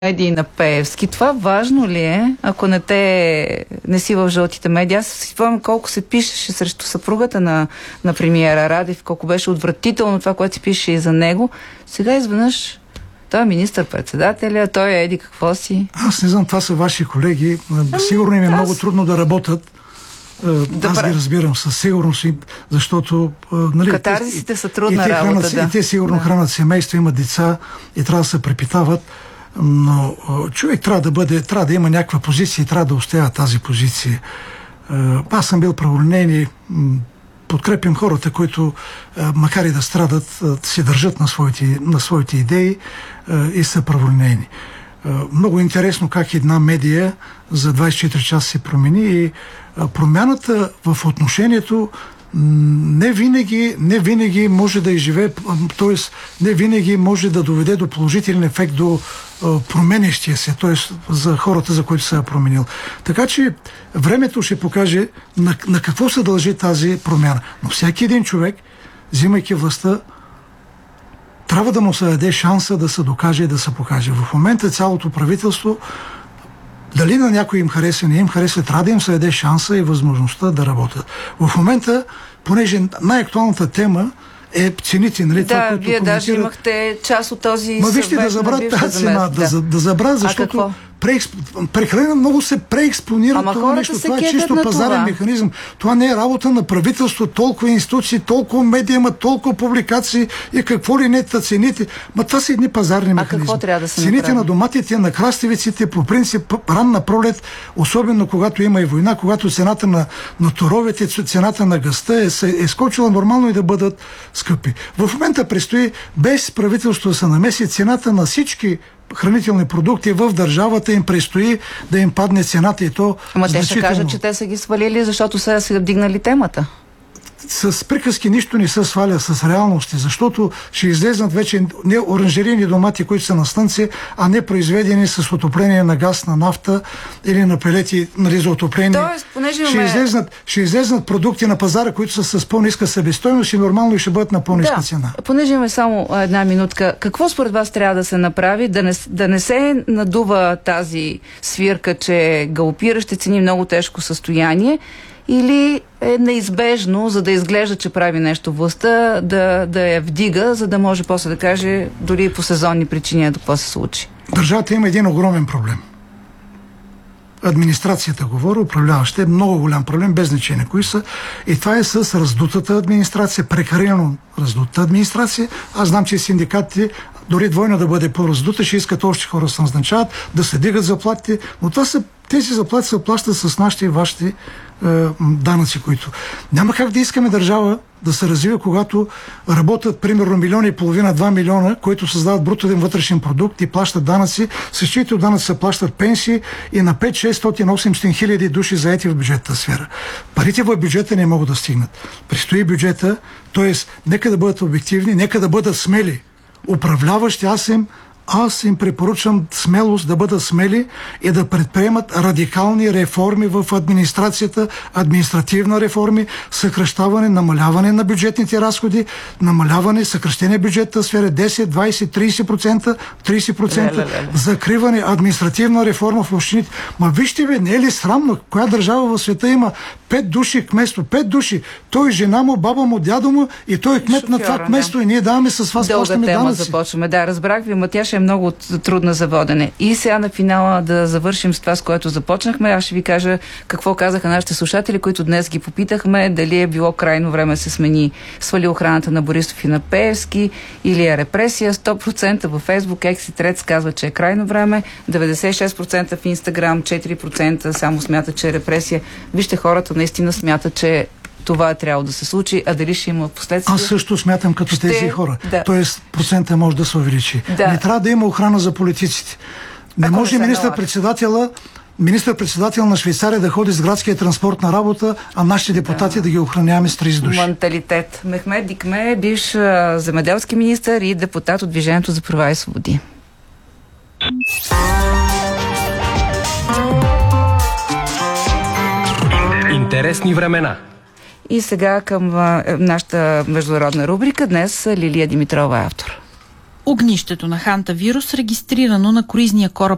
медии на Пеевски. Това важно ли е, ако не си в жълтите медии? Аз си спомням колко се пишеше срещу съпругата на премиера Радев, колко беше отвратително това, което се пише и за него. Сега изведнъж той е министър-председателя, той е еди какво си. Аз не знам, това са ваши колеги. Сигурно им е много трудно да работят. Аз ги разбирам със сигурност, защото катарзисите са трудна работа. Те сигурно хранят семейство, имат деца и трябва да се препитават, но човек трябва да има някаква позиция и трябва да устоява тази позиция. Аз съм бил праволинейен и подкрепям хората, които макар и да страдат, се държат на своите идеи и са праволинейни. Много интересно как една медия за 24 часа се промени и промяната в отношението не винаги може да изживее, т.е. не винаги може да доведе до положителен ефект, до променящия се, т.е. за хората, за които се е променил. Така че времето ще покаже на какво се дължи тази промяна. Но всеки един човек, взимайки властта, трябва да му се даде шанса да се докаже и да се покаже. В момента цялото правителство, дали на някой им хареса, не им хареса, трябва да им се даде шанса и възможността да работят. В момента, понеже най-актуалната тема е цените, нали? Да, това, вие даже имахте част от този съвет. Вижте, да забравят тази цена, да забравят, защото прекалено много се преекспонира това нещо. Това е чисто пазарен механизъм. Това не е работа на правителство, толкова институции, толкова медии имат, толкова публикации и какво ли не цените. Това са едни пазарни механизми. Какво трябва да се цените направи? На доматите, на краставиците, по принцип, ранна пролет, особено когато има и война, когато цената на торовете, цената на газта е скочила нормално и да бъдат скъпи. В момента предстои без правителство да се намеси, цената на всички хранителни продукти в държавата им предстои да им падне цената и то те ще кажат, че те са ги свалили, защото са вдигнали темата. С приказки нищо не се сваля, с реалности, защото ще излезнат вече не оранжерийни домати, които са на слънце, а не произведени с отопление на газ, на нафта или на пелети, нали, за отопление. Тоест, понеже ще излезнат продукти на пазара, които са с по-ниска себестойност и нормално ще бъдат на по-ниска цена. Понеже имаме само една минутка, какво според вас трябва да се направи, да не се надува тази свирка, че галопиращи цени, много тежко състояние, или е неизбежно, за да изглежда, че прави нещо властта, да я вдига, за да може после да каже дори и по сезонни причини да какво се случи? Държавата има един огромен проблем. Администрацията говори, управляваща е много голям проблем, без значение кои са. И това е с раздутата администрация, прекалено раздутата администрация. Аз знам, че синдикатите, дори двойно да бъде по-раздута, ще искат още хора да се назначават, да се дигат заплатите, но тези заплати се плащат с нашите и вашите данъци, които няма как да искаме държава да се развива, когато работят примерно 1,5 милиона, 2 милиона, които създават брутен вътрешен продукт и плащат данъци, с чиито данъци се плащат пенсии и на 5-600-800 хиляди души заети в бюджетната сфера. Парите в бюджета не могат да стигнат. Предстои бюджета, т.е. нека да бъдат обективни, нека да бъдат смели. Управляващи, аз им препоръчвам смелост, да бъдат смели и да предприемат радикални реформи в администрацията, административна реформи, съкращаване, намаляване на бюджетните разходи, намаляване, съкращение бюджетната сфера 10, 20, 30%, закриване, административна реформа в общините. Вижте бе, не е ли срамно? Коя държава в света има 5 души кметство? 5 души. Той, жена му, баба му, дядо му и той е кмет на това кметство и ние даваме с вас плащаме данъци. Дълга тема започваме. Да, разбрах ви, тя ще е много трудна за водене. И сега на финала да завършим с това, с което започнахме. Аз ще ви кажа какво казаха нашите слушатели, които днес ги попитахме, дали е било крайно време се свали охраната на Борисов и на Пеевски, или е репресия. 100% във Фейсбук, Екс и Трец казва, че е крайно време, 96% в Инстаграм, 4% само смятат, че е репресия. Вижте, хората наистина смятат, че това е трябвало да се случи, а дали ще има последствия? Аз също смятам като тези хора. Да. Тоест процента може да се увеличи. Да. Не трябва да има охрана за политиците. Не може министър-председател на Швейцария да ходи с градския транспорт на работа, а нашите депутати да ги охраняваме с 30 души. Менталитет. Мехмед Дикме, бивш земеделски министър и депутат от Движението за права и свободи. Интересни времена. И сега към нашата международна рубрика. Днес Лилия Димитрова е автор. Огнището на хантавирус, регистрирано на круизния кораб